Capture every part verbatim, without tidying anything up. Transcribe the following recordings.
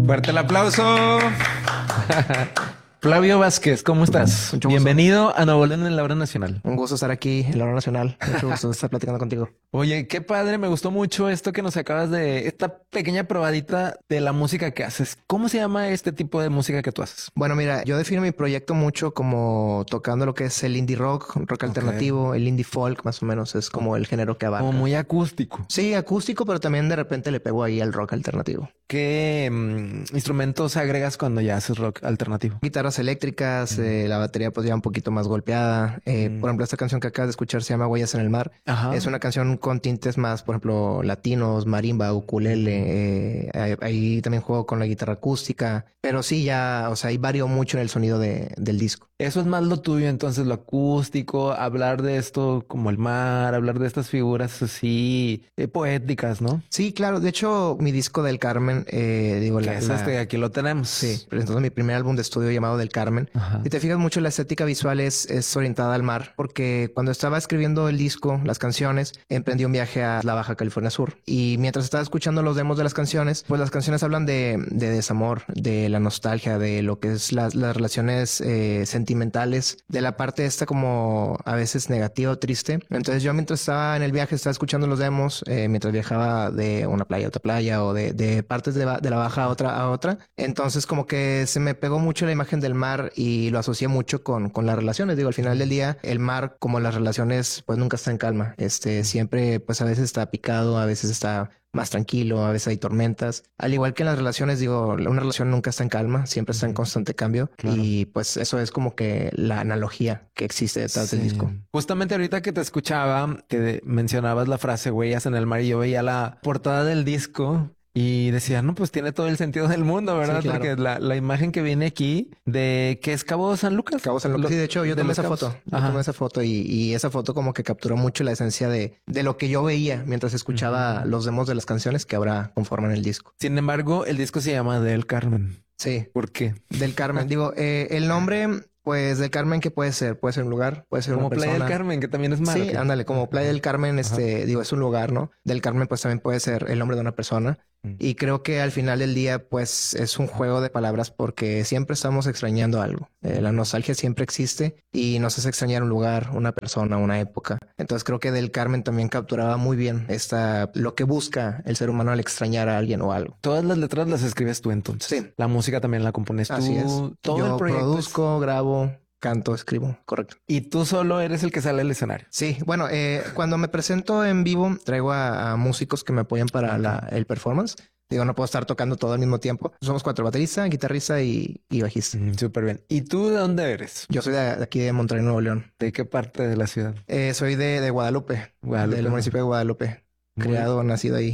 Fuerte el aplauso. Flavio Vázquez, ¿cómo estás? Mucho gusto. Bienvenido a Nuevo León en la Hora Nacional. Un gusto estar aquí en la Hora Nacional. Mucho gusto estar platicando contigo. Oye, qué padre, me gustó mucho esto que nos acabas de... Esta pequeña probadita de la música que haces. ¿Cómo se llama este tipo de música que tú haces? Bueno, mira, yo defino mi proyecto mucho como tocando lo que es el indie rock, rock alternativo, el indie folk, más o menos. Es como el género que abarca. Como muy acústico. Sí, acústico, pero también de repente le pego ahí al rock alternativo. ¿Qué mm, instrumentos agregas cuando ya haces rock alternativo? Guitarras eléctricas, mm. eh, la batería pues ya un poquito más golpeada. Eh, mm. Por ejemplo, esta canción que acabas de escuchar se llama Huellas en el Mar. Ajá. Es una canción con tintes más, por ejemplo, latinos, marimba, ukulele. Eh, ahí, ahí también juego con la guitarra acústica. Pero sí, ya, o sea, ahí varío mucho en el sonido de, del disco. Eso es más lo tuyo, entonces, lo acústico, hablar de esto como el mar, hablar de estas figuras así eh, poéticas, ¿no? Sí, claro. De hecho, mi disco del Carmen, eh, digo, que la, es la... este, aquí lo tenemos. Sí, presentando mi primer álbum de estudio llamado Del Carmen. Ajá. Si te fijas mucho, la estética visual es, es orientada al mar, porque cuando estaba escribiendo el disco, las canciones, emprendí un viaje a la Baja California Sur. Y mientras estaba escuchando los demos de las canciones, pues las canciones hablan de, de desamor, de la nostalgia, de lo que es la, las relaciones eh, sentimentales, de la parte esta como a veces negativa o triste. Entonces yo mientras estaba en el viaje, estaba escuchando los demos, eh, mientras viajaba de una playa a otra playa o de, de partes de, de la Baja a otra a otra. Entonces como que se me pegó mucho la imagen del mar y lo asocié mucho con, con las relaciones. Digo, al final del día, el mar, como las relaciones, pues nunca está en calma. Este, siempre, pues a veces está picado, a veces está más tranquilo, a veces hay tormentas. Al igual que en las relaciones, digo, una relación nunca está en calma, siempre está en constante cambio. Claro. Y pues eso es como que la analogía que existe detrás sí. del disco. Justamente ahorita que te escuchaba, que mencionabas la frase huellas en el mar y yo veía la portada del disco y decía, no, pues tiene todo el sentido del mundo, ¿verdad? Sí, claro. Porque la, la imagen que viene aquí de que es Cabo San Lucas. Cabo San Lucas. Lo, sí, de hecho, yo tomé esa cabos. foto. Yo tomé esa foto y, y esa foto como que capturó mucho la esencia de, de lo que yo veía mientras escuchaba uh-huh. los demos de las canciones que ahora conforman el disco. Sin embargo, el disco se llama Del Carmen. Sí. ¿Por qué? Del Carmen. Digo, eh, el nombre... Pues del Carmen, ¿qué puede ser? Puede ser un lugar, puede ser como una persona. Playa del Carmen, que también es mar. Sí, ándale, como Playa del Carmen, este, Ajá. digo, es un lugar, ¿no? Del Carmen, pues también puede ser el nombre de una persona. Mm. Y creo que al final del día, pues es un juego de palabras porque siempre estamos extrañando algo. Eh, la nostalgia siempre existe y nos hace extrañar un lugar, una persona, una época. Entonces creo que Del Carmen también capturaba muy bien esta, lo que busca el ser humano al extrañar a alguien o algo. Todas las letras las escribes tú entonces. Sí. La música también la compones tú. Así es. Todo Yo el proyecto produzco, es... grabo. Canto, escribo, correcto. Y tú solo eres el que sale al escenario. Sí, bueno, eh, cuando me presento en vivo, traigo a, a músicos que me apoyan para la, el performance. Digo, no puedo estar tocando todo al mismo tiempo. Somos cuatro: baterista, guitarrista y, y bajista. Mm, súper bien. ¿Y tú de dónde eres? Yo soy de, de aquí de Monterrey, Nuevo León. ¿De qué parte de la ciudad? Eh, soy de, de Guadalupe, Guadalupe, del municipio de Guadalupe. Muy criado, bien. Nacido ahí.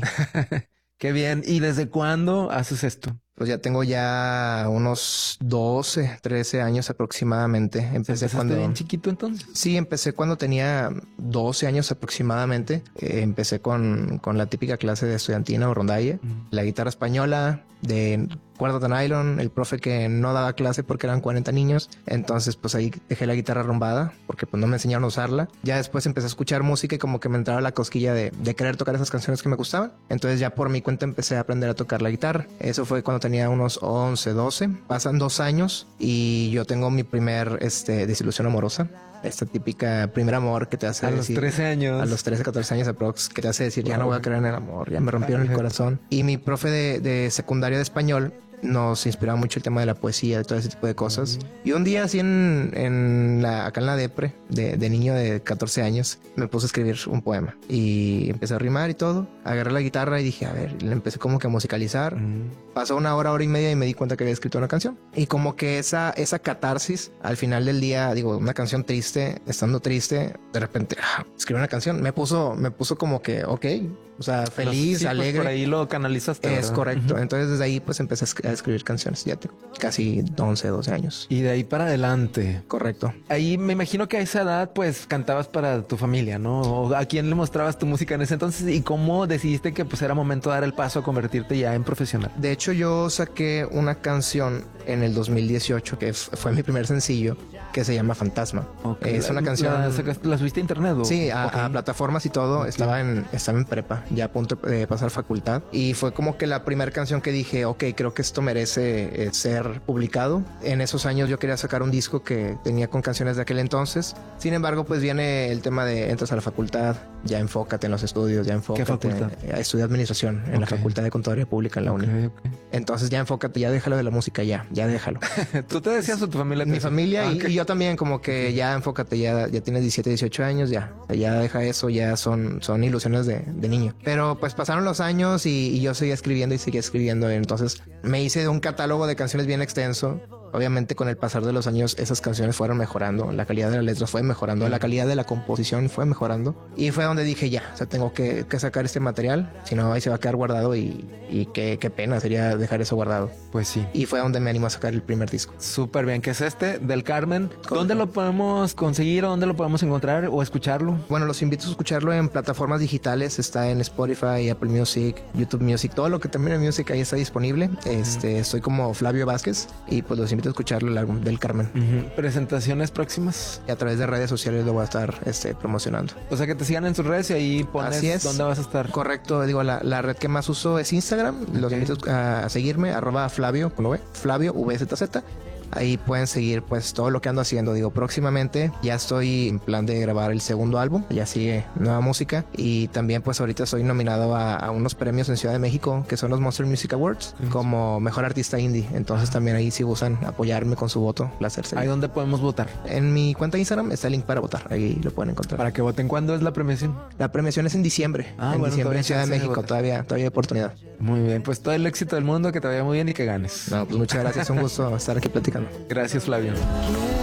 Qué bien. ¿Y desde cuándo haces esto? Pues ya tengo ya unos doce, trece años aproximadamente. Empecé cuando... bien chiquito entonces? Sí, empecé cuando tenía doce años aproximadamente. Eh, empecé con, con la típica clase de estudiantina o rondalle. Mm. La guitarra española de cuerda de nylon, el profe que no daba clase porque eran cuarenta niños. Entonces pues ahí dejé la guitarra arrumbada porque pues no me enseñaron a usarla. Ya después empecé a escuchar música y como que me entraba la cosquilla de, de querer tocar esas canciones que me gustaban. Entonces ya por mi cuenta empecé a aprender a tocar la guitarra. Eso fue cuando tenía unos once, doce. Pasan dos años y yo tengo mi primer este, desilusión amorosa. Esta típica primer amor que te hace a decir... A los trece años. A los trece, catorce años aprox, que te hace decir, wow. Ya no voy a creer en el amor, ya me rompieron el corazón. Y mi profe de, de secundaria de español nos inspiraba mucho el tema de la poesía, de todo ese tipo de cosas. Mm. Y un día así en, en la, acá en la depre, de, de niño de catorce años, me puse a escribir un poema. Y empecé a rimar y todo. Agarré la guitarra y dije, a ver, le empecé como que a musicalizar. Mm. Pasó una hora, hora y media y me di cuenta que había escrito una canción. Y como que esa, esa catarsis, al final del día, digo, una canción triste, estando triste, de repente, ah, escribí una canción. Me puso, me puso como que, ok, o sea, feliz, sí, alegre. Pues por ahí lo canalizaste. Es ¿verdad? correcto. Uh-huh. Entonces desde ahí pues empecé a escribir canciones. Ya tengo casi once, doce años. Y de ahí para adelante. Correcto. Ahí me imagino que a esa edad pues cantabas para tu familia, ¿no? ¿O a quién le mostrabas tu música en ese entonces? ¿Y cómo decidiste que pues era momento de dar el paso a convertirte ya en profesional? De hecho yo saqué una canción en el dos mil dieciocho que fue mi primer sencillo, que se llama Fantasma. Okay. Es una canción... ¿La, ¿La subiste a internet? ¿O? Sí, a, okay. a plataformas y todo. Estaba en, estaba en prepa. ya a punto de pasar facultad. Y fue como que la primera canción que dije, ok, creo que esto merece eh, ser publicado. En esos años yo quería sacar un disco que tenía con canciones de aquel entonces. Sin embargo, pues viene el tema de entras a la facultad, ya enfócate en los estudios, ya enfócate. ¿Qué facultad? A estudiar administración en okay. la Facultad de Contaduría Pública en la okay, uni. Okay. Entonces ya enfócate, ya déjalo de la música, ya, ya déjalo. ¿Tú te decías o tu familia? Te Mi familia ah, y, okay. y yo también como que ya enfócate, ya, ya tienes diecisiete, dieciocho años, ya, ya deja eso, ya son, son ilusiones de, de niño. Pero pues pasaron los años y, y yo seguía escribiendo y seguía escribiendo. Entonces me hice de un catálogo de canciones bien extenso. Obviamente con el pasar de los años esas canciones fueron mejorando, la calidad de las letras fue mejorando, la calidad de la composición fue mejorando y fue donde dije ya, o sea, tengo que, que sacar este material, si no ahí se va a quedar guardado y, y qué, qué pena sería dejar eso guardado. Pues sí. Y fue donde me animó a sacar el primer disco. Súper bien, que es este del Carmen. ¿Cómo? ¿Dónde lo podemos conseguir o dónde lo podemos encontrar o escucharlo? Bueno, los invito a escucharlo en plataformas digitales, está en Spotify, Apple Music, YouTube Music, todo lo que termine en Music ahí está disponible. Este, uh-huh. Soy como Flavio Vázquez y pues los invito a escucharlo, el álbum del Carmen. Uh-huh. ¿Presentaciones próximas? Y a través de redes sociales lo voy a estar este, promocionando. O sea, que te sigan en sus redes y ahí pones Así es. dónde vas a estar. Correcto, digo, la, la red que más uso es Instagram. Okay. Los invito a seguirme, arroba Flavio, ¿cómo lo ve? Flavio V Z Z. Ahí pueden seguir pues todo lo que ando haciendo. Digo, próximamente ya estoy en plan de grabar el segundo álbum, ya sigue nueva música y también pues ahorita estoy nominado a, a unos premios en Ciudad de México que son los Monster Music Awards uh-huh. como mejor artista indie. Entonces también ahí si gustan apoyarme con su voto, placer sería. ¿Ahí dónde podemos votar? En mi cuenta de Instagram está el link para votar, ahí lo pueden encontrar. ¿Para que voten? ¿Cuándo es la premiación? La premiación es en diciembre, ah, en bueno, diciembre en Ciudad de México, todavía, todavía hay oportunidad. Muy bien, pues todo el éxito del mundo, que te vaya muy bien y que ganes. No, pues muchas gracias, un gusto estar aquí platicando. Gracias, Flavio.